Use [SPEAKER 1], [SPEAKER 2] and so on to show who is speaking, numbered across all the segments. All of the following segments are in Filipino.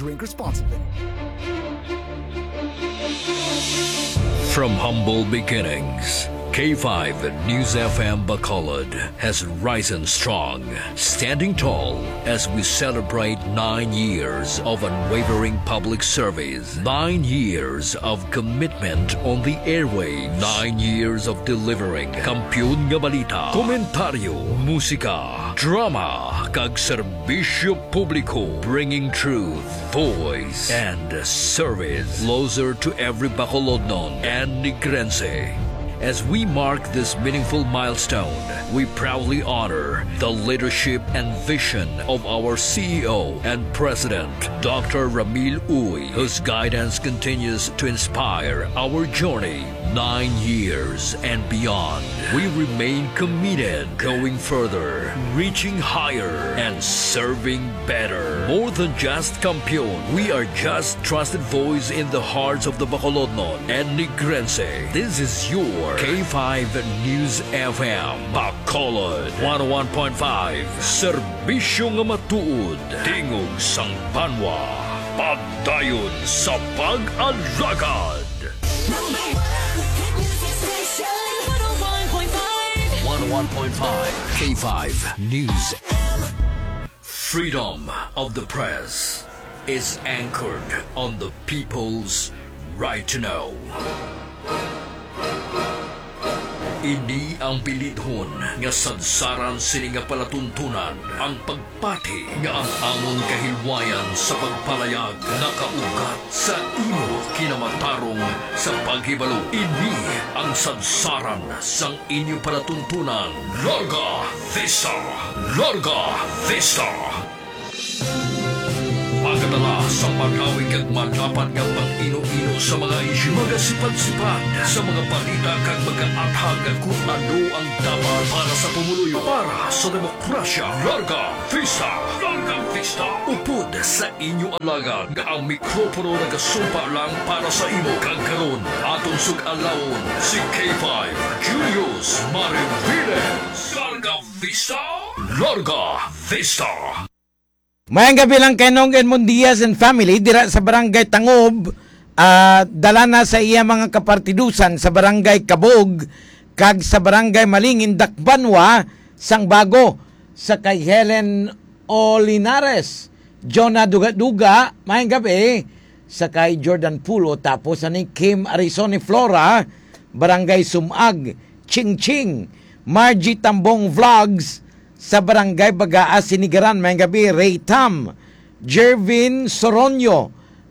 [SPEAKER 1] Drink responsibly.
[SPEAKER 2] From humble beginnings, K5 News FM Bacolod has risen strong, standing tall as we celebrate 9 years of unwavering public service, 9 years of commitment on the airwaves, 9 years of delivering kampiyon nga balita, komentaryo, musika, drama, kag serbisyo publiko, bringing truth, voice, and service closer to every Bacolodnon and Negrense. As we mark this meaningful milestone, we proudly honor the leadership and vision of our CEO and President, Dr. Ramil Uy, whose guidance continues to inspire our journey 9 years and beyond. We remain committed, going further, reaching higher, and serving better. More than just kampiyon, we are just trusted voice in the hearts of the Bacolodnon and Negrense. This is your K5 News FM Bacolod 101.5, serbisyo nga matuod, tingog sang banwa, pagdayon sa pag-alagad. 101.5 K5 News. Freedom of the press is anchored on the people's right to know. Ini ang pilithon nga sadsaran sini nga palatuntunan ang pagpati nga ang among kahilwayan sa pagpalayag nakaugat sa imo kinamatarong sa paghibalo. Ini ang sadsaran sang inyo palatuntunan. Larga Vista! Larga Vista! Pagkatala sa pag-awig at madapat nga pag-ino-ino sa mga isyu, magasipad-sipad sa mga balita kag mag-aathag kung ano ang dapat para sa pumuluyo, para sa demokrasya. Larga Vista! Larga Vista! Upod sa inyo alagad nga ang mikropono nagasumpa lang para sa imo. Kag karon atong sug-alawon si K5 Julius Mariviles. Larga Vista! Larga Vista!
[SPEAKER 3] Mayang gabi lang kay Nong Edmond Diaz and family dira sa Barangay Tangob, dala na sa iya mga kapartidusan sa Barangay Kabog kag sa Barangay Malingin Dakbanwa sang bago sa kay Helen Olinares, Jonah Duga, mayang gabi sa kay Jordan Pulo, tapos ani Kim Arizona Flora, Barangay Sumag, Ching Ching, Margie Tambong Vlogs sa Barangay Bagaa, Sinigaran, mayang gabi, Ray Tam, Jervin Soronio,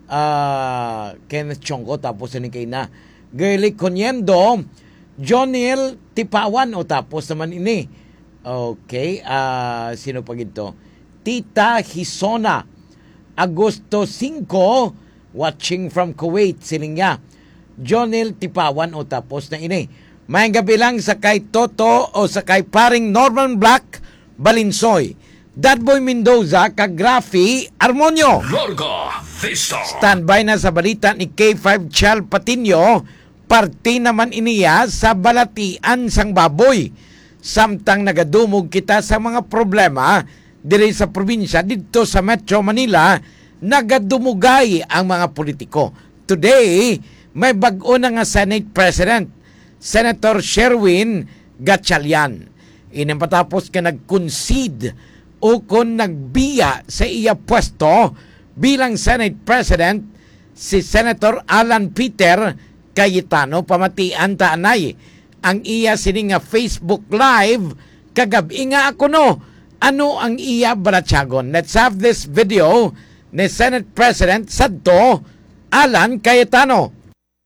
[SPEAKER 3] Kenneth Chongko, tapos ni kay na Girly Conyendo, Jonil Tipawan, o tapos naman ini. Okay, sino pa ito? Tita Hisona, Agosto 5, watching from Kuwait, siling niya. Jonil Tipawan, o tapos na ini. Mayang gabi lang sa kay Toto o sa kay paring Norman Black Balinsoy, Dadboy Mendoza, kag Rafi Armonio.
[SPEAKER 2] Larga Vista!
[SPEAKER 3] Standby na sa balita ni K5 Chal Patinio, parte naman iniya sa balatian sang baboy. Samtang nagadumog kita sa mga problema diri sa probinsya dito sa Metro Manila, nagadumugay ang mga politiko. Today, may bag-o na nga Senate President, Senator Sherwin Gatchalian. Patapos ka nag-concede o kung nagbiya sa iya pwesto bilang Senate President si Senator Alan Peter Cayetano, pamatian taanay ang iya sininga Facebook Live kagabi nga ako no. Ano ang iya baratsagon? Let's have this video ni Senate President Sadto Alan Cayetano.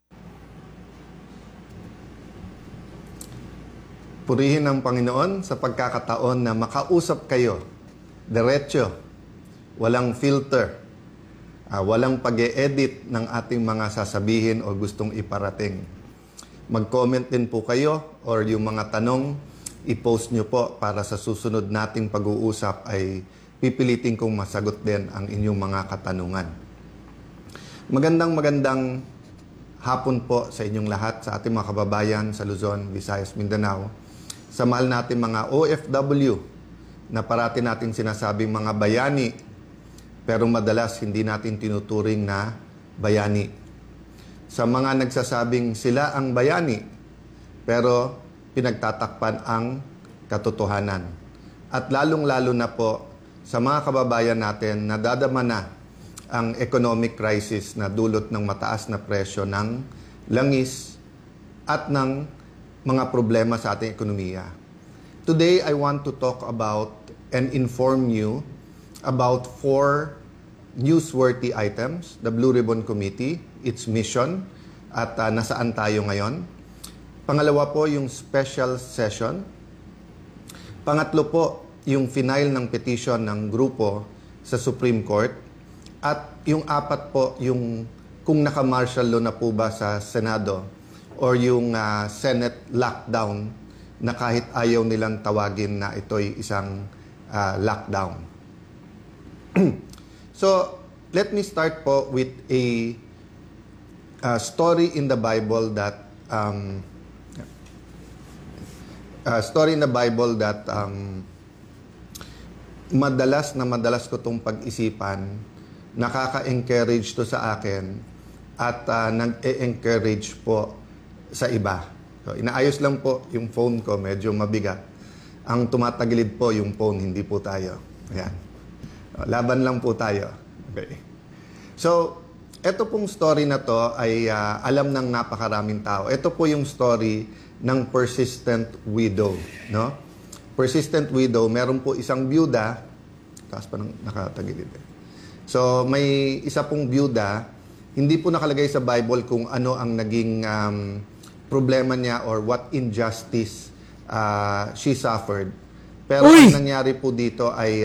[SPEAKER 4] Purihin ang Panginoon sa pagkakataon na makausap kayo, diretso, walang filter, walang pag-e-edit ng ating mga sasabihin o gustong iparating. Mag-comment din po kayo or yung mga tanong, i-post nyo po para sa susunod nating pag-uusap ay pipilitin kong masagot din ang inyong mga katanungan. Magandang hapon po sa inyong lahat, sa ating mga kababayan sa Luzon, Visayas, Mindanao. Sa mahal natin mga OFW na parati nating sinasabing mga bayani pero madalas hindi natin tinuturing na bayani. Sa mga nagsasabing sila ang bayani, pero pinagtatakpan ang katotohanan. At lalong-lalo na po sa mga kababayan natin na dadama na ang economic crisis na dulot ng mataas na presyo ng langis at ng mga problema sa ating ekonomiya. Today, I want to talk about and inform you about 4 newsworthy items, the Blue Ribbon Committee, its mission, at nasaan tayo ngayon. Pangalawa po, yung special session. Pangatlo po, yung final ng petition ng grupo sa Supreme Court. At yung 4 po, yung kung naka-martial law na po ba sa Senado or yung Senate lockdown na kahit ayaw nilang tawagin na ito'y isang lockdown. So, let me start po with a story in the Bible that madalas ko tong pag-isipan, nakaka-encourage to sa akin at nag-e-encourage po sa iba. So, inaayos lang po yung phone ko, medyo mabigat. Ang tumatagilid po yung phone, hindi po tayo. Ayan. Laban lang po tayo. Okay. So, ito pong story na to ay alam ng napakaraming tao. Ito po yung story ng persistent widow, no? Persistent widow, meron po isang byuda, taas pa ng nakatagilid. So, may isa pong byuda, hindi po nakalagay sa Bible kung ano ang naging problema niya or what injustice she suffered. Pero ang nangyari po dito ay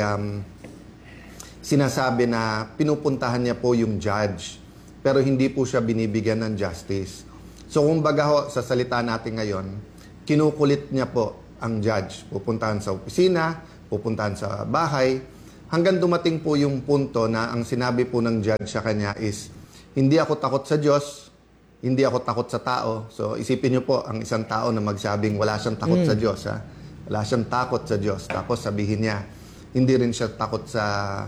[SPEAKER 4] sinasabi na pinupuntahan niya po yung judge, pero hindi po siya binibigyan ng justice. So, kung baga ho, sa salita natin ngayon, kinukulit niya po ang judge. Pupuntahan sa opisina, pupuntahan sa bahay, hanggang dumating po yung punto na ang sinabi po ng judge sa kanya is, hindi ako takot sa Diyos, hindi ako takot sa tao. So, isipin niyo po, ang isang tao na magsabing wala siyang takot sa Diyos, ha? Wala siyang takot sa Diyos. Tapos sabihin niya, hindi rin siya takot sa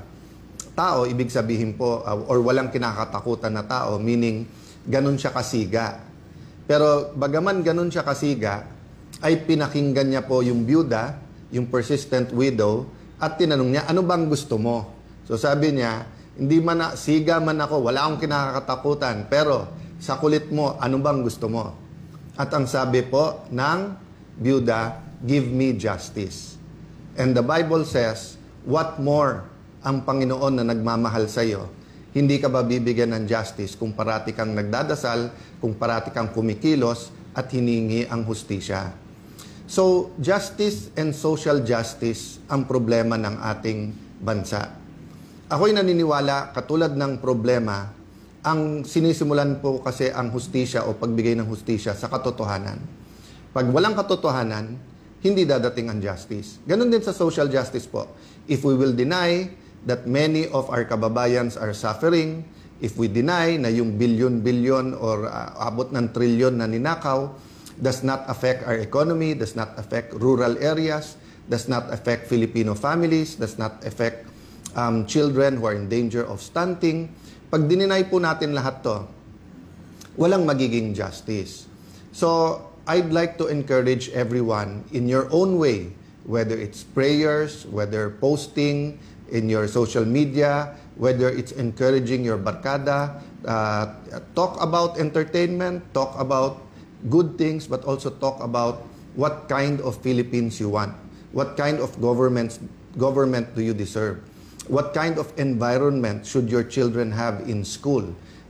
[SPEAKER 4] tao, ibig sabihin po, or walang kinakatakutan na tao, meaning, ganun siya kasiga. Pero, bagaman ganun siya kasiga, ay pinakinggan niya po yung byuda, yung persistent widow, at tinanong niya, ano bang gusto mo? So, sabi niya, hindi man siga man ako, wala akong kinakatakutan, pero, sa kulit mo, ano bang gusto mo? At ang sabi po ng byuda, give me justice. And the Bible says, what more ang Panginoon na nagmamahal sa iyo, hindi ka ba bibigyan ng justice kung parati kang nagdadasal, kung parati kang kumikilos, at hiningi ang hustisya. So, justice and social justice ang problema ng ating bansa. Ako'y naniniwala, katulad ng problema, ang sinisimulan po kasi ang hustisya o pagbigay ng hustisya sa katotohanan. Pag walang katotohanan, hindi dadating ang justice. Ganon din sa social justice po. If we will deny that many of our kababayans are suffering, if we deny na yung billion-billion or abot ng trilyon na ninakaw does not affect our economy, does not affect rural areas, does not affect Filipino families, does not affect children who are in danger of stunting. Pag dininay po natin lahat to, walang magiging justice. So, I'd like to encourage everyone in your own way, whether it's prayers, whether posting in your social media, whether it's encouraging your barkada, talk about entertainment, talk about good things, but also talk about what kind of Philippines you want. What kind of government do you deserve? What kind of environment should your children have in school?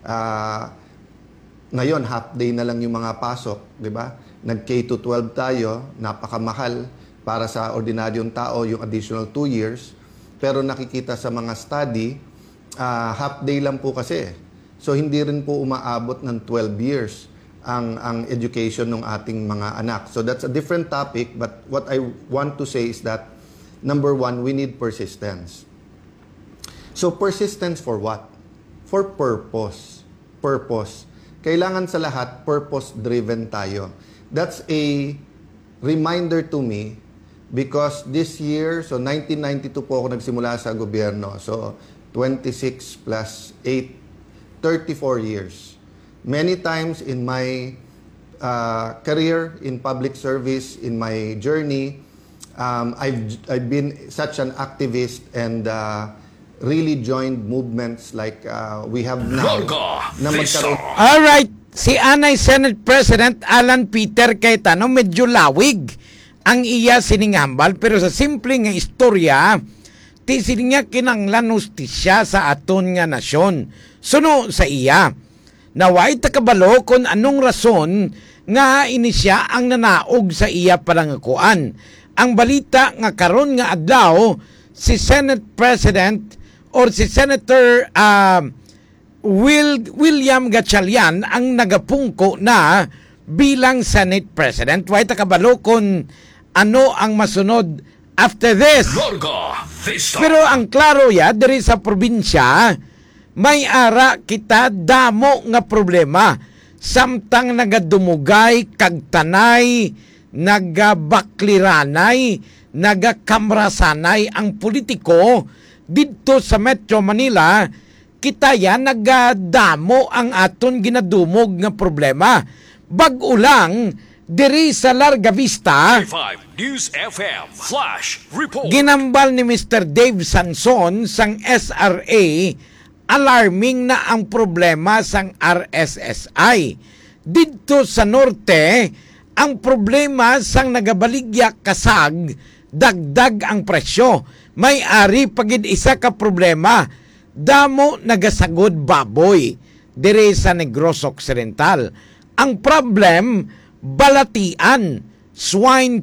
[SPEAKER 4] Ngayon, half day na lang yung mga pasok, di ba? Nag-K-12 tayo, napakamahal para sa ordinaryong tao yung additional 2 years. Pero nakikita sa mga study, half day lang po kasi. So, hindi rin po umaabot ng 12 years ang education ng ating mga anak. So, that's a different topic, but what I want to say is that, number one, we need persistence. So, persistence for what? For purpose. Purpose. Kailangan sa lahat, purpose-driven tayo. That's a reminder to me because this year, so 1992 po ako nagsimula sa gobyerno. So, 26 plus 8, 34 years. Many times in my career in public service, in my journey, I've been such an activist and really joined movements like we have now. Na magkaroon.
[SPEAKER 3] Alright, si Anay Senate President Alan Peter Cayetano medyo lawig ang iya siningambal, pero sa simple nga istorya, ti sininga kinanglan hustisya sa aton nga nasyon. Suno sa iya, naway takabalo kung anong rason nga inisya ang nanaog sa iya palangakuan. Ang balita nga karon nga adlaw, si Senate President or si Senator William Gatchalian ang nagapungko na bilang Senate President. Way takabalo kung ano ang masunod after this. Pero ang klaro ya, diri sa probinsya, may ara kita damo nga problema. Samtang nagadumugay, kagtanay, nagabakliranay, nagakamrasanay ang politiko dito sa Metro Manila, kita yan nagadamo ang aton ginadumog nga problema. Bag-o lang, diri sa Larga Vista,
[SPEAKER 2] News FM Flash Report.
[SPEAKER 3] ginambal ni Mr. Dave Sanson sang SRA, alarming na ang problema sang RSSI. Dito sa norte, ang problema sang nagabaligya kasag, dagdag ang presyo. May ari pagid isa ka problema, damo nagasagod baboy diri sa Negros Occidental. Ang problem, balatian, swine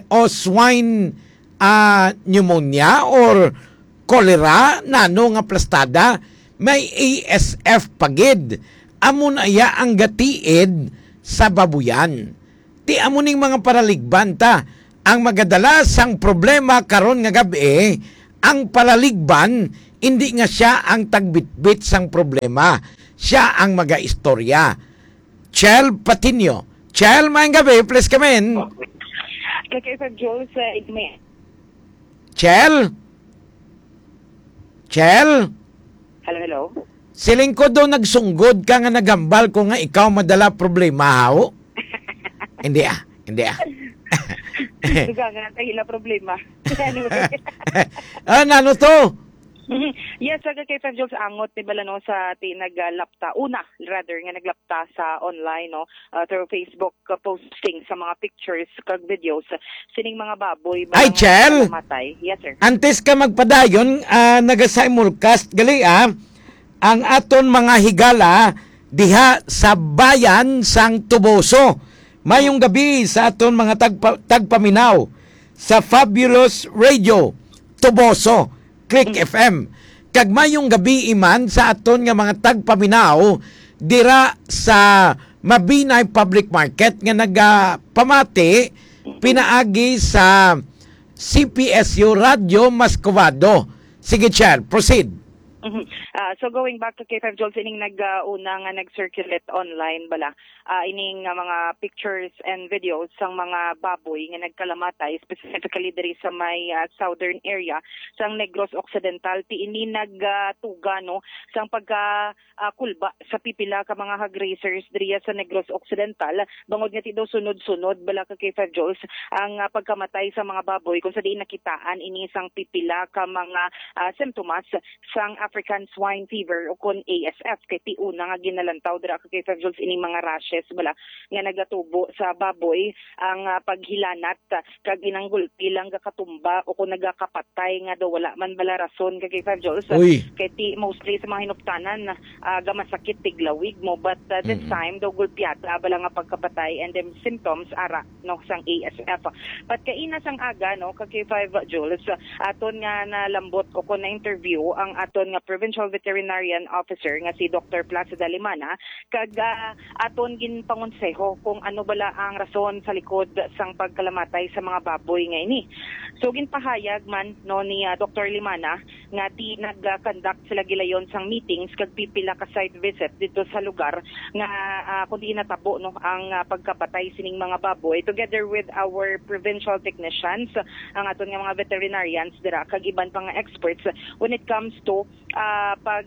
[SPEAKER 3] pneumonia or cholera nano nga plastada, may ASF pagid. Amon aya ang gatiid sa babuyan. Ti amuning mga paraligban ta, ang magadala sang problema karon nga gabi, ang paraligban hindi nga siya ang tagbitbit sang problema, siya ang magaistorya. Chel Patinio. Chel, maayong gabi, please come in.
[SPEAKER 1] Okay, Sir Joel, sa Igme.
[SPEAKER 3] Chel? Chel?
[SPEAKER 1] Hello.
[SPEAKER 3] Siling ko daw nagsunggod ka nga nagambal ko nga ikaw madala problema, ho? Hindi ah.
[SPEAKER 1] Duga nga, kahila problema. Anyway.
[SPEAKER 3] Ano to?
[SPEAKER 1] Yes, kay Sir Joel, sa angot ni Balano sa naglapta, nga naglapta sa online, no, through Facebook posting sa mga pictures kag videos sining mga baboy
[SPEAKER 3] Ay, Chel!
[SPEAKER 1] matay. Yes, sir.
[SPEAKER 3] Antes ka magpadayon, nagasimulcast gali ang aton mga higala diha sa bayan sang Tuboso. Mayong gabi sa aton mga tagpaminaw sa Fabulous Radio Tuboso, Click FM. Kag mayong gabi iman sa aton nga mga tagpaminaw dira sa Mabinay Public Market nga nagapamati pinaagi sa CPSU Radio Mascovado. Sige, Chel, proceed.
[SPEAKER 1] So going back to K5 Joel, ining nag-una nga nag-circulate online bala, ining mga pictures and videos sang mga baboy nga nagkalamatay, specifically diri sa may southern area sang Negros Occidental. Ti ini nagtuga no sang pagka-kulba sa pipila ka mga hog racers diri sa Negros Occidental. Bangod nga ti daw sunod-sunod bala ka K5 Joel ang pagkamatay sa mga baboy kung sa diin nakitaan ini sang pipila ka mga symptoms sang African swine fever o kon ASF kay ti una nga ginalantaw dira kay Five Jules ining mga rashes bala nga nagatubo sa baboy ang paghilanat kag inanggulpi lang gakatumba o kon nagakapatay nga daw wala man bala rason kay Five Jules kay ti mostly sa mga hinuptanan gamasakit tiglawig mo but this time daw gulpiata bala nga pagkapatay and then symptoms ara no sang ASF but kay ina sang aga no kay Five Jules aton nga nalambot o kon na interview ang aton nga Provincial Veterinarian Officer nga si Dr. Placida Limana kag aton ginpangonseho kung ano bala ang rason sa likod sang pagkalamatay sa mga baboy nga ini. So ginpahayag man no ni Dr. Limana nga ti nag-conduct sila gilayon sang meetings kag pipila ka site visit dito sa lugar nga kundi natabo no ang pagkapatay sining mga baboy together with our provincial technicians ang aton nga mga veterinarians dira kag iban pa nga experts when it comes to pag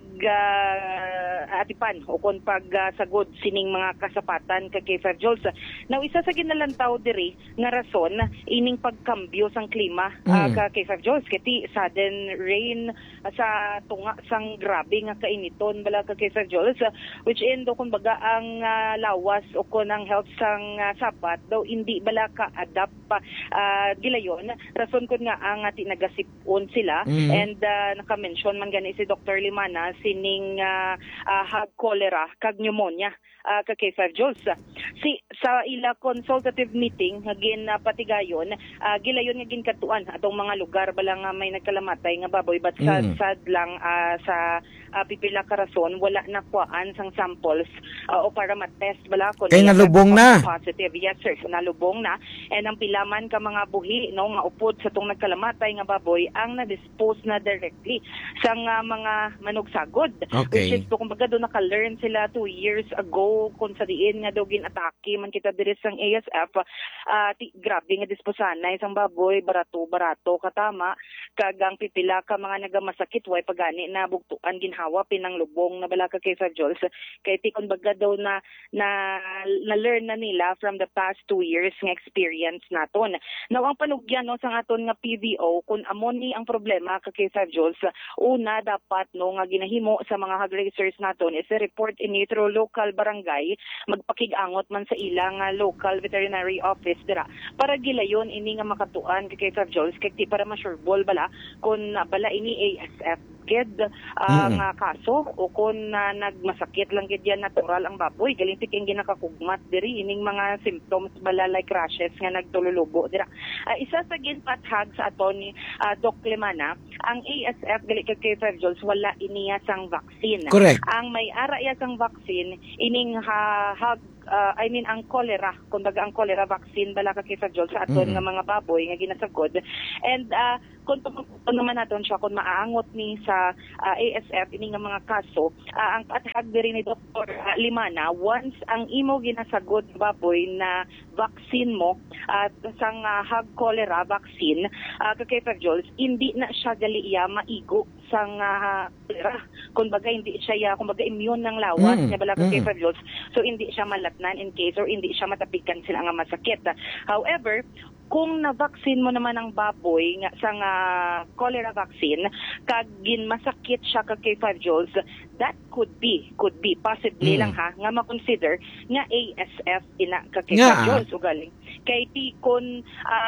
[SPEAKER 1] atipan o kon pag sagod sining mga kasapatan kay K5 Jules. Now isa sa ginalantaw diri nga rason ining pagkambyo sang klima ka K5 Jules kiti sudden rain sa tunga sang grabe nga kainiton bala ka K5 Jules, which in do kun baga ang lawas o kon ang health sang sapat daw hindi bala ka adapt gilayon rason kun nga ang tinagasipon sila and naka-mention man gani si Dr. Limana sining hag cholera kag pneumonia ka K5 Jules. Sa ila consultative meeting gin patigayon gilayon nga ginkatuan atong mga lugar bala nga may nagkalamatay nga baboy but sad lang sa pipila ka rason wala nakuhaan sang samples o para matest bala kun
[SPEAKER 3] kay nalubong na
[SPEAKER 1] positive. Yes sir, nalubong na and ang pilaman ka mga buhi no nga upod sa tong nagkalamatay nga baboy ang na-dispose na directly sang mga manugsagod.
[SPEAKER 3] Okay.
[SPEAKER 1] Which is kumbaga do naka-learn sila 2 years ago kung sa diin nga daw ginatake man kita diri sang ASF grabe nga disposanay sang baboy barato katama kagang pipila ka mga nagamasakit way pagani na bugtuan ginhawa pinang lubong na bala ka K5 Jules kay ti kumbaga daw na learn na nila from the past 2 years nga experience naton. Now ang panugyan no sang aton nga PVO kung amon ni ang problema ka K5 Jules, una dapat no nga ginahimo sa mga hog raisers naton is a report in neutral local barangay magpakig-angot man sa ilang local veterinary office dira para gilayon ini nga makatuan kay K5 Jules kay ti para ma-sureball bala kung bala ini ASF gid nga kaso o kung nagmasakit lang gid yan natural ang baboy galing tiking ginakakugmat diri ining mga symptoms bala like rashes nga nagtululubo dira. Isa sa ginpathag sa aton ni Doc Limana ang ASF gali kay K5 Jules wala iniya sang vaccine.
[SPEAKER 3] Correct.
[SPEAKER 1] Ang may ara iya sang vaccine ining ang cholera kumbaga ang cholera vaccine bala ka K5 Jules sa aton nga mga baboy nga ginasagod and kung naman naton siya kung maaangot ni sa ASF ini nga mga kaso ang pathag diri ni Dr. Limana once ang imo ginasagod baboy na vaccine mo at sang hog cholera vaccine ka K5 Jules hindi na siya gali iya maigo sang cholera kumbaga hindi siya kumbaga immune ng lawas niya bala ka K5 Jules so hindi siya malatnan in case or hindi siya matapikan sila nga masakit. However, kung na-vaccine mo naman ang baboy nga sa cholera vaccine kag ginmasakit siya kag K5 Jules, that could be possibly lang ha nga ma-consider nga ASF ina kag K5 Jules ugaling kay ti kun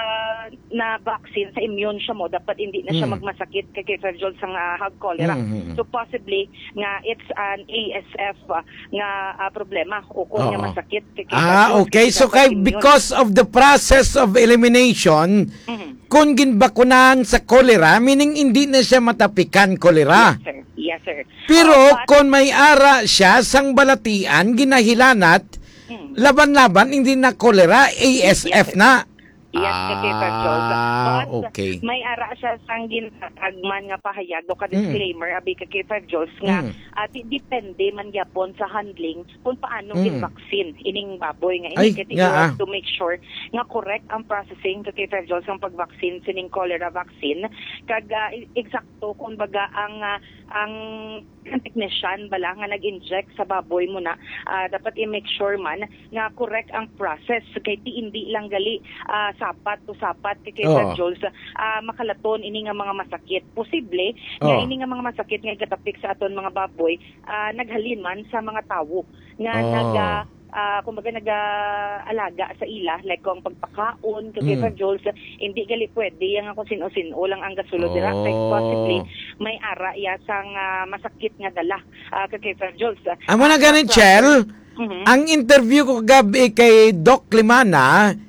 [SPEAKER 1] na vaccine sa immune siya mo dapat hindi na siya magmasakit kay K5 Jules sang hog cholera. So possibly nga it's an ASF nga problema o kung nga masakit kay K5 Jules.
[SPEAKER 3] Okay, so kay because of the process of elimination kung ginbakunahan sa cholera meaning hindi na siya matapikan cholera.
[SPEAKER 1] Yes sir.
[SPEAKER 3] Pero kung may ara siya sang balatian ginahilanat laban-laban hindi na cholera ASF na.
[SPEAKER 1] Yes, K5 Jules.
[SPEAKER 3] Okay.
[SPEAKER 1] May ara siya sang ginatagman nga pahayag do ka disclaimer abi ka K5 Jules nga depende man gyapon sa handling kung paano gin-vaccine ining baboy nga ini kay to make sure nga correct ang processing ka K5 Jules ang pag-vaccine sining cholera vaccine kag eksakto kung baga ang technician bala nga nag-inject sa baboy mo na dapat i-make sure man nga correct ang process kay ti hindi lang gali sapat kay K5 Jules makalaton ini nga mga masakit posible nga ini nga mga masakit nga igatapik sa aton mga baboy naghalin man sa mga tawo nga kumbaga nag-alaga sa ila like kung pagpakaon kay K5 Jules hindi gali pwede yang kung sino-sino lang ang gasulod dira like possibly may ara iya sang masakit nga dala kay K5 Jules.
[SPEAKER 3] Amo na ganin Chel ang interview ko gabi kay Doc Limana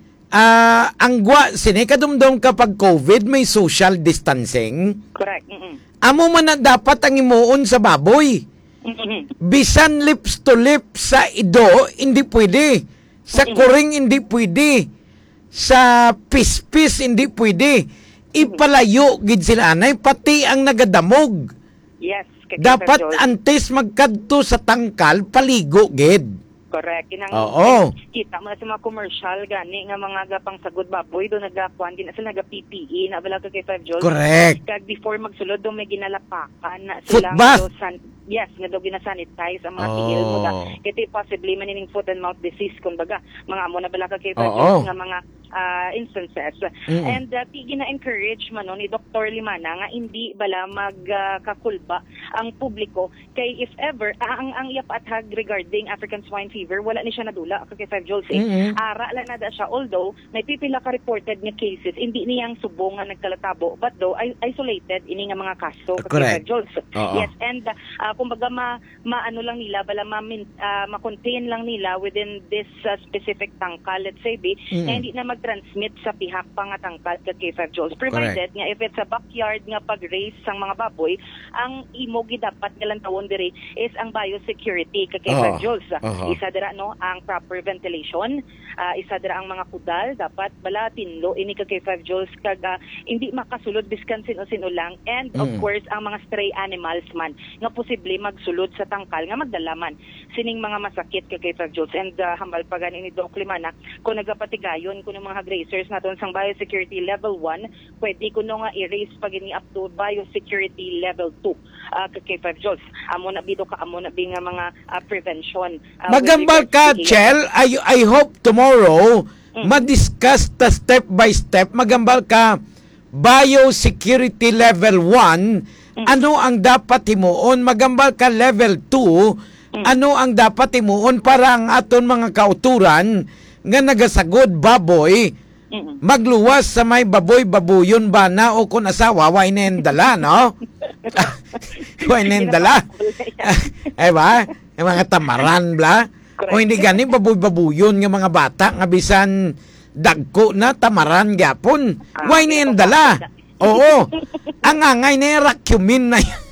[SPEAKER 3] ang gwa sini kadumdum kapag COVID may social distancing.
[SPEAKER 1] Correct.
[SPEAKER 3] Amo man na dapat ang imuon sa baboy. Bisan lips to lips sa ido hindi pwede. Sa kuring hindi pwede. Sa pispis hindi pwede. Ipalayo gid sila anay pati ang nagadamog.
[SPEAKER 1] Yes.
[SPEAKER 3] Dapat antes magkadto sa tangkal paligo gid.
[SPEAKER 1] Correct. Kinang
[SPEAKER 3] Oo.
[SPEAKER 1] kita mo na sa mga commercial gani nga mga gapang sagod baboy do nagakuan din sila naga PPE na bala kay 5 Joel.
[SPEAKER 3] Correct.
[SPEAKER 1] Kag before magsulod do may ginalapakan na
[SPEAKER 3] Foot
[SPEAKER 1] sila
[SPEAKER 3] bath.
[SPEAKER 1] yes, nga do ginasanitize ang mga tiil mo da.
[SPEAKER 3] Oh.
[SPEAKER 1] Kiti possibly manining foot and mouth disease kumbaga mga amo na bala kay 5
[SPEAKER 3] Oo.
[SPEAKER 1] Joel nga mga instances.
[SPEAKER 3] Mm-mm.
[SPEAKER 1] And gina-encourage man no, ni Dr. Limana nga hindi bala magkakulba ang publiko kay if ever ang iapatag regarding African swine fever wala ni siya nadula kay 5 Joel
[SPEAKER 3] Mm-mm.
[SPEAKER 1] ara lang na da siya although may pipila ka reported nga cases hindi niyang subong nga nagkalatabo but though isolated ini nga mga kaso
[SPEAKER 3] Correct.
[SPEAKER 1] kay 5 Joel.
[SPEAKER 3] Oo.
[SPEAKER 1] Yes, and kumbaga maano lang nila bala ma-contain lang nila within this specific tangkal let's say na hindi na mag-transmit sa pihak pa nga tangkal kay 5 Joel provided nga if it's a backyard nga pag-raise sang mga baboy ang imo gidapat nga tawon diri is ang biosecurity kay 5 Joel. Isa dira no ang proper ventilation, isa dira ang mga kudal dapat bala tinlo ini kay 5 Joel kag hindi makasulod biskan sino-sino lang and of course ang mga stray animals man nga posible magsulod sa tangkal nga magdalaman sining mga masakit kay 5 Joel and hambal pa gani ni Doc Limana kung nagapatigayon kuno mga grazers naton sang biosecurity level 1 pwede kuno nga i-raise pa gini up to biosecurity level 2 kay 5 Joel amo na bido ka amo na bi nga mga prevention
[SPEAKER 3] Magambal ka, Chel. I hope tomorrow ma-discuss ta step by step. Magambal ka biosecurity level 1. Ano ang dapat himuon? Magambal ka level 2. Ano ang dapat himuon para ang aton mga kauturan nga nagasagod baboy magluwas sa may baboy-babuyon ba na o kung asawa, way na yung dala, no? Way na yung dala. Ay ba? Yung mga tamaran, bla? O hindi gani, baboy-babuyon ng mga bata, nga bisan dagko na tamaran gapon. Way na yung dala. Oo. Ang angay na yung rakyumin na yun.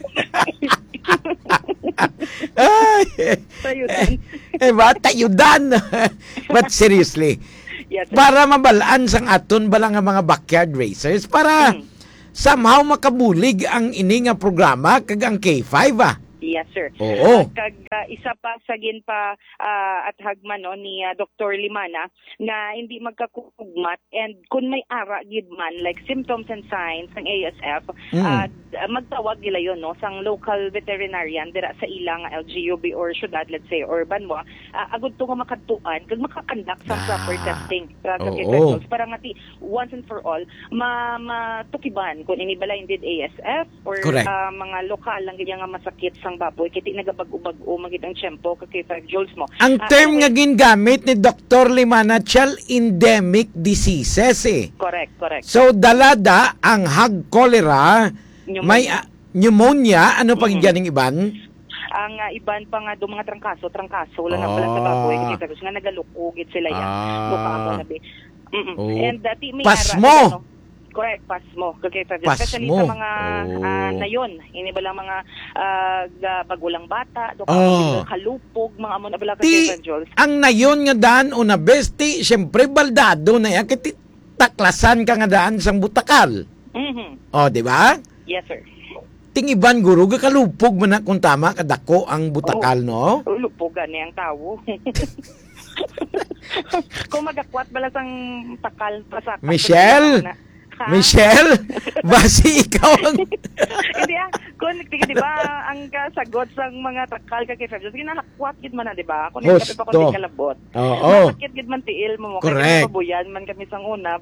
[SPEAKER 3] Ay.
[SPEAKER 1] Tayudan.
[SPEAKER 3] Eh ba? Tayudan. But seriously,
[SPEAKER 1] Yes, sir.
[SPEAKER 3] para mabalaan sang aton bala nga mga backyard racers para somehow makabulig ang ini nga programa kag ang K5
[SPEAKER 1] Yes, sir.
[SPEAKER 3] Oo.
[SPEAKER 1] Kag isa pa sagin pa at hagman no ni Dr. Limana nga hindi magkakugmat and kung may ara gid man like symptoms and signs ng ASF magtawag nila yon no sang local veterinarian dira sa ilang LGUB or syudad let's say or banwa agud to nga makadtuan kag makakandak sa proper testing para nga once and for all matukiban kung ini bala indeed ASF or
[SPEAKER 3] Correct.
[SPEAKER 1] mga lokal lang ganyan nga masakit sang baboy kiti nagabag-ubag-o magid ang tiyempo kay 5 joules mo.
[SPEAKER 3] Ang term nga gingamit ni Dr. Limana Chel, endemic diseases
[SPEAKER 1] Correct.
[SPEAKER 3] So dalada ang hog cholera, may pneumonia, ano pag ganing iban?
[SPEAKER 1] Ang iban pa nga do mga trangkaso wala na pala sa baboy kasi nga nagalukugid sila yan. Lukamo na be. And may
[SPEAKER 3] pasmo.
[SPEAKER 1] Correct, pasmo.
[SPEAKER 3] Pasmo.
[SPEAKER 1] Especially sa mga nayon. Ini ba lang mga bagulang bata, kalupog, mga amon abala kay Jules.
[SPEAKER 3] Ang nayon nga daan una besti, syempre baldado na yan kiti taklasan ka nga daan sang butakal. O, di ba?
[SPEAKER 1] Yes, sir.
[SPEAKER 3] Tingiban guro ga kalupog man na kung tama kadako ang butakal, no?
[SPEAKER 1] Lupogan niya ang tawo. Kung magakwat bala sang takal pasak.
[SPEAKER 3] Michelle, basi ikaw ang...
[SPEAKER 1] Hindi kung di ba, ang kasagot sa mga takal kay Febs, ginahakwat gid man na, di ba? Kung hindi pa kung kalabot.
[SPEAKER 3] Oo.
[SPEAKER 1] Masakit gid man tiil mo.
[SPEAKER 3] Correct.
[SPEAKER 1] Kaya pabuyan man kami sang una,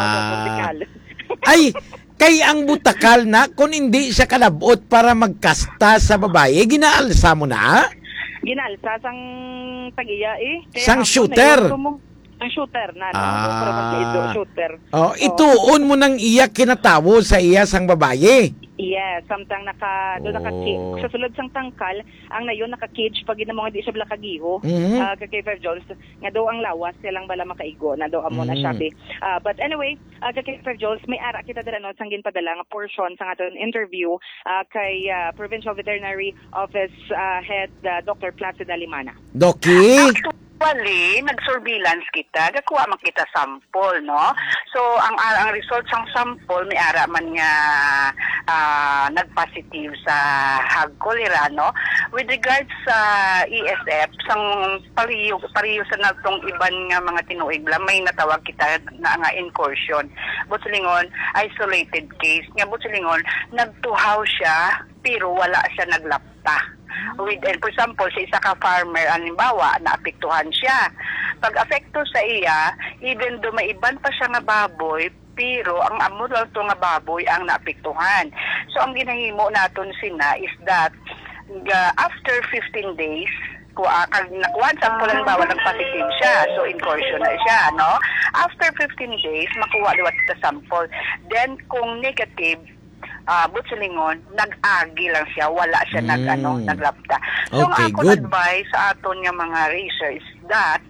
[SPEAKER 3] Ay, kay ang butakal na, kung hindi siya kalabot para magkasta sa babae, ginaalsa mo na?
[SPEAKER 1] Ginaalsa sang tagiya Kaya
[SPEAKER 3] sang shooter.
[SPEAKER 1] Ang shooter na, shooter.
[SPEAKER 3] Ituon mo nang iya kinatawo sa iya sang babae.
[SPEAKER 1] Yes, samtang naka-cage. Sa sulod sang tangkal, ang nayon naka-cage pag ginamo hindi siya kagiho. Kay 5 joules nga daw ang lawas silang bala makaigo na daw amo na siya. But anyway, kay 5 joules may ara kita dira no sang ginpadala nga portion sang aton interview kay Provincial Veterinary Office Head Dr. Placida Limana.
[SPEAKER 3] Doki,
[SPEAKER 5] Bali, nag-surveillance kita, gakuha man kita sample, no? So, ang result sang sample, may ara man nga nag-positive sa hag cholera, no? With regards sa ESF, sang pariyo sa natong iban nga mga tinuigla, may natawag kita na nga incursion. Butsulingon, isolated case. Nga butsulingon, nagtuhaw siya, pero wala siya naglapta. And for example, sa isa ka farmer, halimbawa, naapektuhan siya. Pag-apekto sa iya, even do maiban pa siya nga baboy, pero ang amural to nga baboy ang naapektuhan. So, ang ginahimo naton sina is that after 15 days, once ang pulang bawa nag-positive siya, so incursion na siya, no? After 15 days, makuha liwat sa sample. Then, kung negative, butsulingon, nag-agi lang siya, wala siya naglapta. So,
[SPEAKER 3] Okay,
[SPEAKER 5] ang ako
[SPEAKER 3] good.
[SPEAKER 5] advice sa aton nga mga racers is that,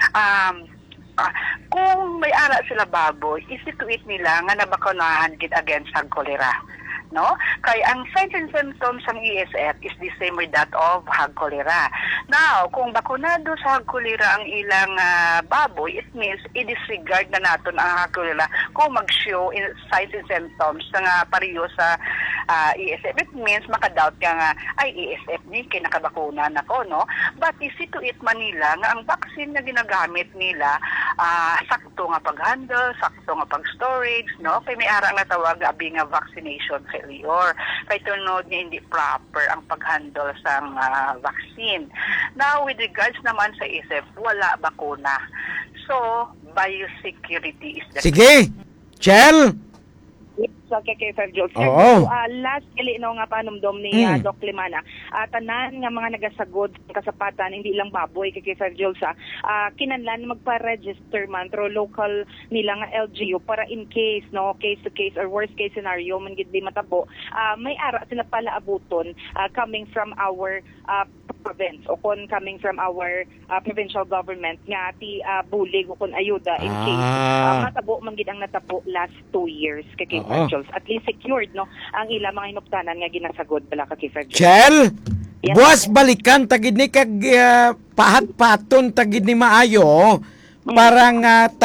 [SPEAKER 5] kung may ara sila baboy, isituit nila nga nabakunahan gid against hag cholera. No? Kaya ang signs and symptoms ng ESF is the same with that of hag cholera. Now, kung bakunado sa hag cholera ang ilang baboy, it means i-disregard na natin ang hag cholera kung mag-show signs and symptoms na pariyo sa ESF. It means makadoubt ka nga, ay ESF ni, kinakabakuna na ko, no? But isituit Manila nga ang vaccine na ginagamit nila, sakto nga pag-handle, sakto nga pag-storage, no? Kaya may arang natawag abi nga vaccination failure. Kaya tunod nga hindi proper ang pag-handle sa vaccine. Now, with regards naman sa ESF, wala bakuna. So, biosecurity is the
[SPEAKER 3] Sige. Chel.
[SPEAKER 1] Sa KK5 Jokes.
[SPEAKER 3] Oo.
[SPEAKER 1] So, last kili no nga panumdom ni Doc Limana, tanan nga mga nagasagod sa kasapatan, hindi lang baboy KK5 Jokes, kinanlan magpa-register man through local nila nga LGU para in case, no, case to case or worst case scenario man gid di matabo, may ara sila pala abuton coming from our province o kon coming from our provincial government nga ti bulig o kon ayuda in case matabo man gid ang natabo last 2 years kay Jokes. At least secured, no, ang ilang mga hinuptanan nga ginasagod bala kay Jokes.
[SPEAKER 3] Chel.
[SPEAKER 1] Yes,
[SPEAKER 3] Buwas balikan tagid ni kag pahat-paton tagid ni maayo parang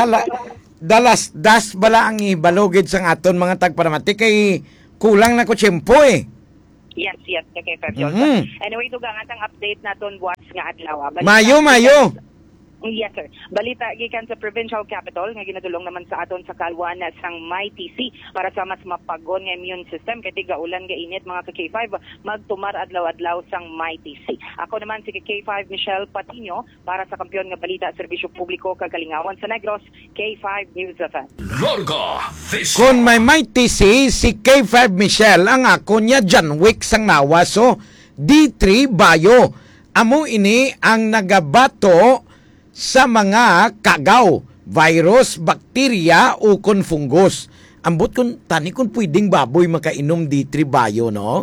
[SPEAKER 3] dalas das bala ang ibalugid sang aton mga tagparamati kay kulang na ko tiyempo eh.
[SPEAKER 1] Yes, kay Jokes. Anyway, dugangan ang update naton buwas nga adlaw.
[SPEAKER 3] Mayo.
[SPEAKER 1] Yes, sir. Balita gikan sa provincial capital nga ginadulong naman sa aton sa kalwan sang MyTC para sa mas mapagon nga immune system kay tigaulan nga init mga ka-K5 magtumar adlaw-adlaw sang MyTC. Ako naman si K5 Michelle Patino para sa kampiyon nga balita serbisyo publiko kagalingawan sa Negros, K5 News FM.
[SPEAKER 2] Larga Fish.
[SPEAKER 3] Kung may TC, si K5 Michelle ang ako niya John Wick sang nawaso D3 Bayo. Amo ini ang nagabato sa mga kagaw, virus, bakterya o kon fungus. Ambot kun tani kun pwedeng baboy makainom D3 Bayo, no?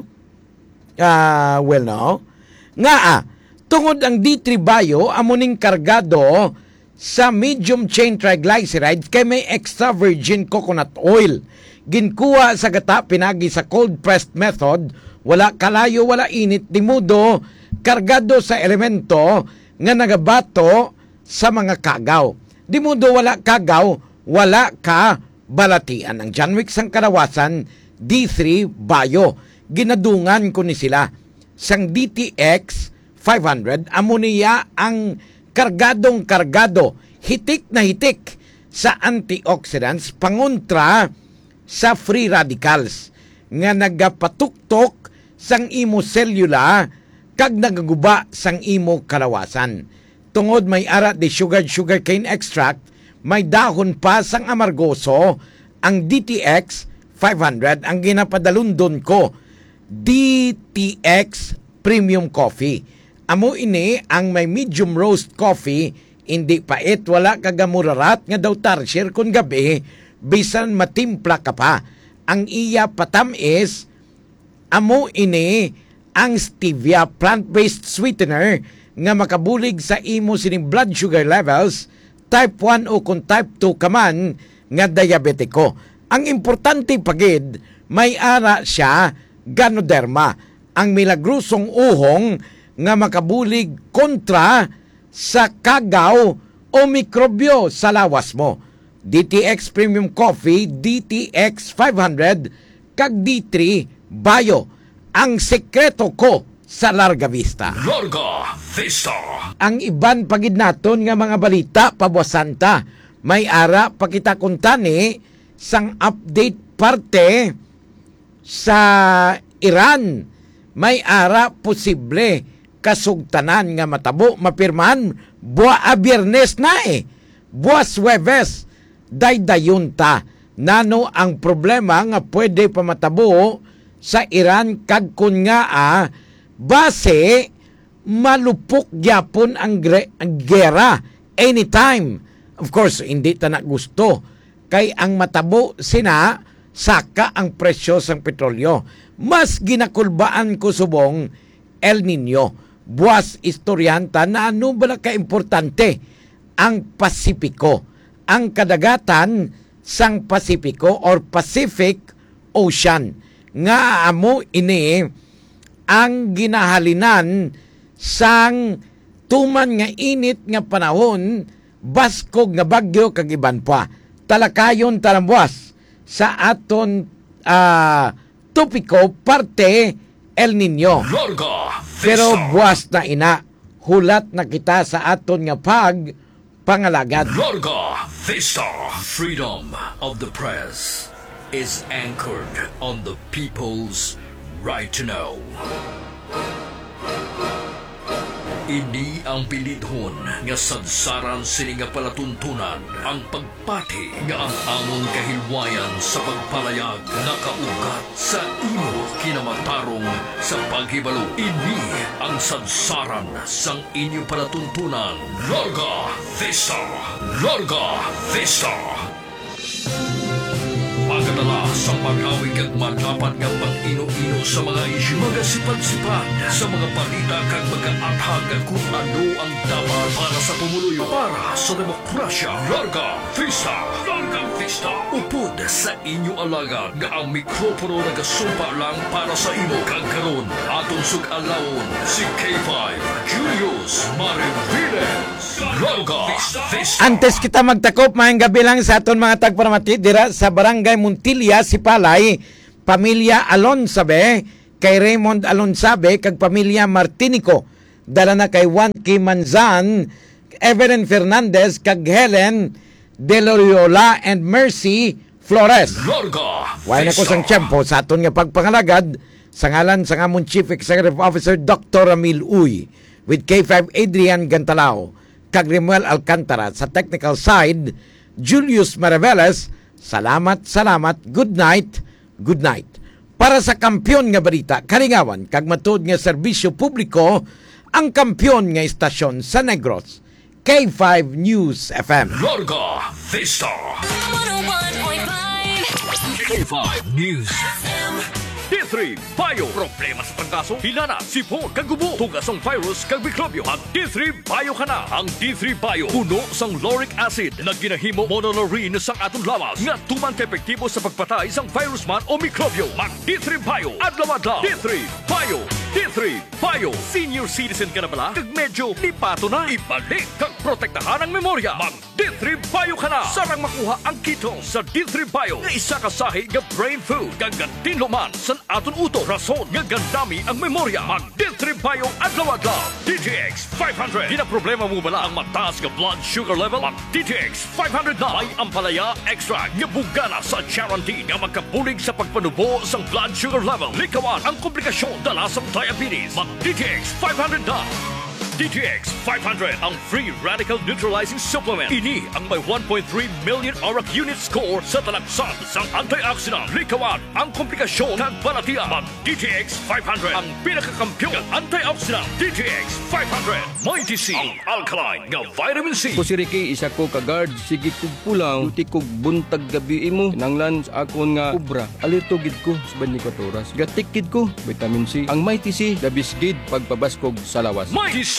[SPEAKER 3] Well, no? Nga tungod ang D3 Bayo amuning kargado sa medium chain triglycerides kay may extra virgin coconut oil. Ginkuha sa gata pinagi sa cold pressed method, wala kalayo, wala init, dimudo, kargado sa elemento nga nagabato sa mga kagaw. Di mo do wala kagaw, wala ka balatian. Ang John Wick sang kalawasan, D3 Bayo. Ginadungan ko ni sila. Sang DTX 500, amoniya ang kargadong-kargado, hitik na hitik sa antioxidants, pangontra sa free radicals nga nagapatuktok sang imo selula kag nagaguba sang imo kalawasan. Tungod may ara di sugar cane extract, may dahon pa sang amargoso, ang DTX 500 ang ginapadalundon ko, DTX Premium Coffee. Amo ini ang may medium roast coffee, hindi pait, wala kagamurarat nga daw tarsier kun gabi, bisan matimpla ka pa. Ang iya patamis, amo ini ang stevia plant-based sweetener nga makabulig sa imo sining blood sugar levels, type 1 o kung type 2 kaman nga diabetiko. Ang importante pagid, may ara siya Ganoderma, ang milagrosong uhong nga makabulig kontra sa kagaw o mikrobyo sa lawas mo. DTX Premium Coffee, DTX 500, kag D3 Bio. Ang sekreto ko sa Larga Vista.
[SPEAKER 2] Larga Vista.
[SPEAKER 3] Ang iban pagid naton nga mga balita pabwasanta. May ara pakita kuntani sang update parte sa Iran. May ara posible kasugtanan nga matabo mapirman buwa a Biyernes na buwas Huwebes daydayunta nano ang problema nga pwede pamatabo sa Iran kag kun nga base malupok gyapon ang gera anytime. Of course hindi ta na gusto kay ang matabo sina saka ang presyo sang petrolyo. Mas ginakulbaan ko subong El Nino. Buwas istoryanta na ano bala ka importante ang Pasipiko. Ang kadagatan sang Pasipiko or Pacific Ocean. Nga amo ini ang ginahalinan sang tuman nga init nga panahon baskog nga bagyo kag iban pa. Talakayon talambuas sa aton topiko parte El Nino.
[SPEAKER 2] Larga Vista.
[SPEAKER 3] Pero buwas na ina, hulat na kita sa aton nga pangalagad.
[SPEAKER 2] Larga Vista. Freedom of the press is anchored on the people's right to know. Ini ang pilidhon nga sadsaran sini nga palatuntunan ang pagpati nga ang among kahilwayan sa pagpalayag nakaugat sa imo kinamatarong sa paghibalo. Ini ang sadsaran sang inyo palatuntunan. Larga Vista! Larga Vista! Pagdala sa pag-awig at madapat nga pag-ino-ino sa mga isyu, magasipad-sipad sa mga balita kag mag-aathag kung ano ang dapat para sa pumuluyo, para sa demokrasya. Larga Vista! Larga Vista! Upod sa inyo alagad nga ang mikropono nagasumpa lang para sa imo. Kagkaroon atong sug-alawon si K5 Julius Mariviles. Larga Vista!
[SPEAKER 3] Antes kita magtakop, mayang gabi lang sa aton mga tagparamati dira sa Barangay Montilla, Sipalay, pamilya Alonsabe, kay Raymond Alonsabe, kag pamilya Martinico. Dala na kay Juan K. Manzan, Evelyn Fernandez, kag Helen De Loyola and Mercy Flores.
[SPEAKER 2] Larga
[SPEAKER 3] Way na ko sang tiyempo sa aton nga pagpangalagad sa ngalan sa among Chief Executive Officer Dr. Ramil Uy with K5 Adrian Gantalao, kag Rimuel Alcantara sa technical side, Julius Mariveles. Salamat, good night. Para sa kampyon nga balita, kalingawan, kag matod nga serbisyo publiko, ang kampyon nga istasyon sa Negros, K5 News FM.
[SPEAKER 2] Larga Vista!
[SPEAKER 6] 101.5
[SPEAKER 2] K5 News
[SPEAKER 6] D3 Bio. Problema sa pangkaso, hinana, sipon, kagubo, tugasong virus, kag mikrobyo. Mag D3 Bio ka na. Ang D3 Bio, puno sang lauric acid na ginahimo monolaurin sang atong lawas nga tuman ka epektibo sa pagpatay sang virus man o mikrobyo. Mag D3 Bio. Adlaw-adlaw. D3 Bio. D3 Bio. Senior citizen ka na bala? Kag medyo lipato na. Ibalik kag protektahan ang memorya. Mag D3 Bio ka na. Sarang makuha ang keto sa D3 Bio nga isa kasahi nga brain food kag gantinluman sa aton uto. Rason nga gandami ang memorya. Mag D3 Bio adlaw-adlaw. DTX 500. Di na problema mo bala ang mataas nga blood sugar level? Mag DTX 500 na. May ampalaya extract nga bugana sa guarantee nga magkabulig sa pagpanubo sang blood sugar level. Likawan ang komplikasyon dala sa diabetes. Mag DTX 500 na. DTX 500 ang free radical neutralizing supplement. Ini ang may 1.3 million ORAC unit score sa talagsan sang antioxidant. Likawan ang komplikasyon ng balatian. Mag DTX 500 ang pinakakampiyon ng antioxidant. DTX 500 may DC ang alkaline nga vitamin C.
[SPEAKER 7] Ko si Ricky, isa ko ka-guard. Sige kog pulang, tuti kog buntag gabi mo. Nanglan sa akon nga kubra. Alito gid ko sa 24 oras. Gatikid ko, vitamin C. Ang may TC, dabis gid pagpabaskog sa lawas.
[SPEAKER 2] May DC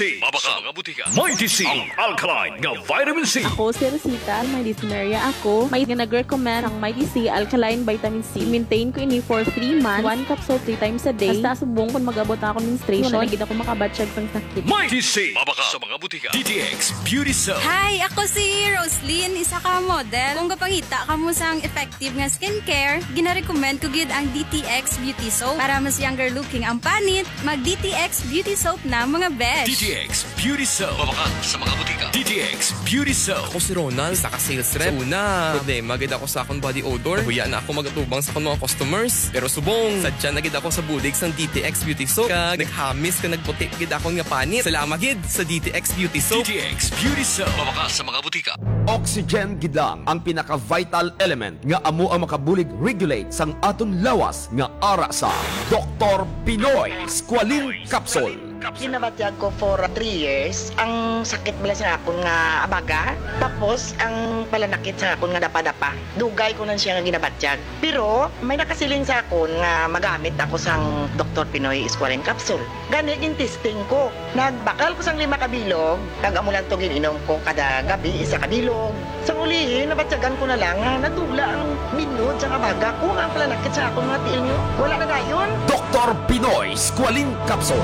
[SPEAKER 6] C. Mabaka mga butika. Mighty C. Ang alkaline nga vitamin C.
[SPEAKER 8] Ako si Rosita, may dysuria ako. May nag-recommend ang Mighty C Alkaline Vitamin C. Maintain ko ini for 3 months. 1 capsule 3 times a day. Basta subong kung mag-abot ako menstruation. Nagid ako makabatsyag sang sakit.
[SPEAKER 6] Mighty C. Mabaka sa mga butika. DTX Beauty Soap.
[SPEAKER 9] Hi, ako si Roslyn, isa ka model. Kung kapangita ka mo sang effective nga skincare, gina-recommend ko gid ang DTX Beauty Soap. Para mas younger looking ang panit, mag DTX Beauty Soap na mga besh.
[SPEAKER 6] DTX Beauty Soap. Mabaka sa mga butika. DTX Beauty Soap.
[SPEAKER 10] Ako si Ronald, isa ka sales rep. So una, problema gid ako sa akong body odor. Huya na ako magatubang sa akong mga customers. Pero subong, sadya na gid ako sa budig sang DTX Beauty Soap. Kag naghamis ka nagputi gid akong nga panit. Salamat gid sa DTX Beauty Soap.
[SPEAKER 6] DTX Beauty Soap. Mabaka sa mga butika.
[SPEAKER 11] Oxygen gid lang ang pinaka-vital element nga amo ang makabulig regulate sang aton lawas nga ara sa Dr. Pinoy Squalene Capsule.
[SPEAKER 12] Ginabatyag ko for 3 years. Ang sakit bala sa akon nga abaga. Tapos, ang palanakit sa akon nga dapa-dapa. Dugay ko na siya nga ginabatyag. Pero, may nakasiling sa akon nga magamit ako sang Dr. Pinoy Squalene Capsule. Gani yung testing ko. Nagbakal ko sang 5 kabilog. Kag-amo lang to gininom ko kada gabi, 1 kabilog. Sa ulihin, nabatyagan ko na lang nga natula ang minod sa abaga ko. Ang palanakit sa akon nga tiil nyo. Wala na gayon.
[SPEAKER 11] Dr. Pinoy Squalene Capsule.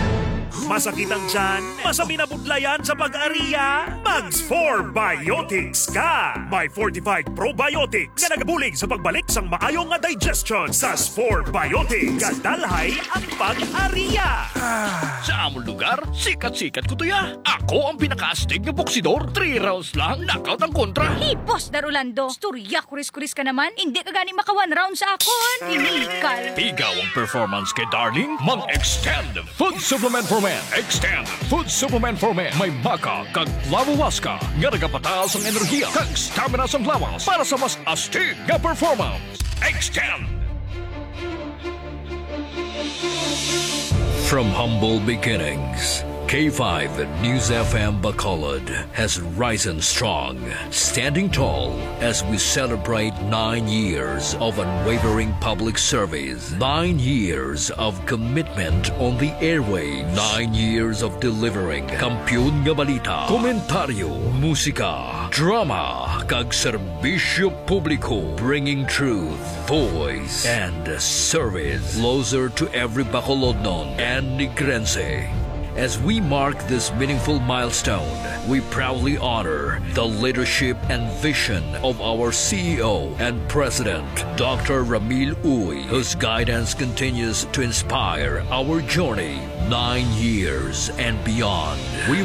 [SPEAKER 13] Masakit ang tiyan? Masami na budlayan sa pag-ariya? Mags 4 Biotics ka! May fortified probiotics nga nagabulig sa pagbalik sang maayong nga digestion sa 4 Biotics. Gadalhay ang pag-ariya!
[SPEAKER 6] Sa among lugar, sikat-sikat ko to ya. Ako ang pinaka-astig na boksidor. 3 rounds lang, knockout ang kontra.
[SPEAKER 9] Hey, Boss Darulando, storya kuris-kuris ka naman. Hindi ka gani maka 1 round sa akon. Inikal.
[SPEAKER 6] Ikaw ang performance kay Darling. Mag-extend food supplement for men. Extend food supplement for men. May maka kag lavawaska nga nagapataas ang enerhiya kag stamina sa lawas para sa mas astig nga performance. Extend.
[SPEAKER 2] From humble beginnings, K5 News FM Bacolod has risen strong, standing tall as we celebrate 9 years of unwavering public service, 9 years of commitment on the airwaves, 9 years of delivering kampiyon nga balita, komentaryo, musika, drama, kag serbisyo publiko, bringing truth, voice, and service closer to every Bacolodnon and Negrense. As we mark this meaningful milestone, we proudly honor the leadership and vision of our CEO and President, Dr. Ramil Uy, whose guidance continues to inspire our journey 9 years and beyond. We